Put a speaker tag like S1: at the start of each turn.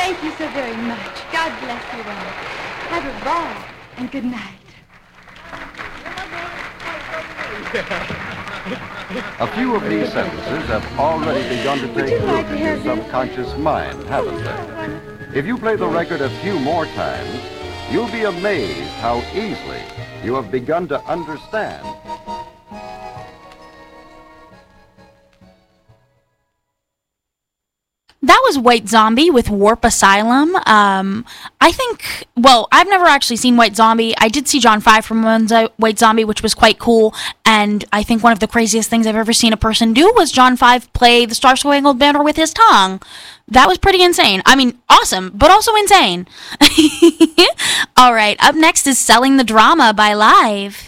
S1: Thank you so very much. God bless you all. Have a ball, and good night.
S2: A few of these sentences have already begun to take root in your subconscious mind, haven't they? If you play the record a few more times, you'll be amazed how easily you have begun to understand.
S3: That was White Zombie with Warp Asylum. I think, well, I've never actually seen White Zombie. I did see John 5 from White Zombie, which was quite cool. And I think one of the craziest things I've ever seen a person do was John 5 play the Star Spangled Banner with his tongue. That was pretty insane. I mean, awesome, but also insane. All right, up next is Selling the Drama by Live.